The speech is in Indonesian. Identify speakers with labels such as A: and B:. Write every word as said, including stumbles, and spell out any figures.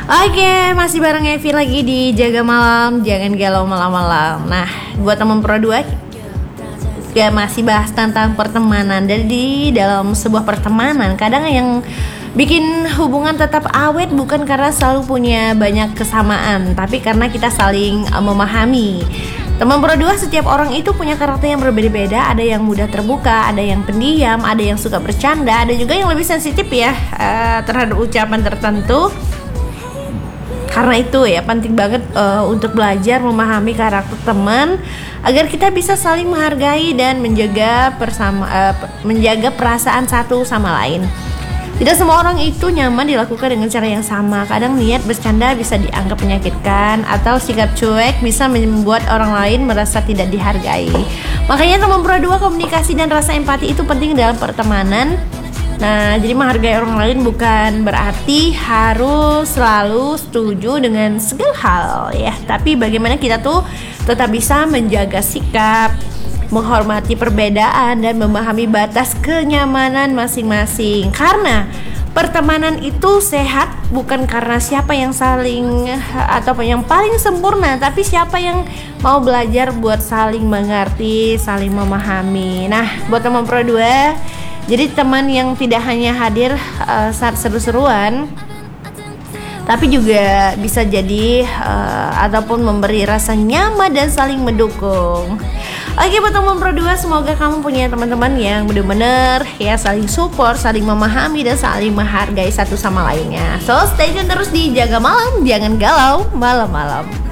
A: Oke, masih bareng Evi lagi di Jaga Malam, jangan galau malam-malam. Nah, buat teman Pro dua, ya masih bahas tentang pertemanan. Jadi dalam sebuah pertemanan, kadang yang bikin hubungan tetap awet bukan karena selalu punya banyak kesamaan, tapi karena kita saling uh, memahami. Teman Pro dua, setiap orang itu punya karakter yang berbeda-beda. Ada yang mudah terbuka, ada yang pendiam, ada yang suka bercanda, ada juga yang lebih sensitif ya uh, terhadap ucapan tertentu. Karena itu ya penting banget uh, untuk belajar memahami karakter teman agar kita bisa saling menghargai dan menjaga bersama uh, menjaga perasaan satu sama lain. Tidak semua orang itu nyaman dilakukan dengan cara yang sama. Kadang niat bercanda bisa dianggap menyakitkan, atau sikap cuek bisa membuat orang lain merasa tidak dihargai. Makanya teman Pro dua, komunikasi dan rasa empati itu penting dalam pertemanan. Nah, jadi menghargai orang lain bukan berarti harus selalu setuju dengan segala hal ya. Tapi bagaimana kita tuh tetap bisa menjaga sikap, menghormati perbedaan, dan memahami batas kenyamanan masing-masing. Karena pertemanan itu sehat bukan karena siapa yang saling atau yang paling sempurna, tapi siapa yang mau belajar buat saling mengerti, saling memahami. Nah, buat teman Pro dua, jadi teman yang tidak hanya hadir uh, saat seru-seruan, tapi juga bisa jadi uh, ataupun memberi rasa nyaman dan saling mendukung. Oke, buat teman Pro dua, semoga kamu punya teman-teman yang benar-benar ya saling support, saling memahami, dan saling menghargai satu sama lainnya. So, stay tune terus di Jaga Malam, jangan galau malam-malam.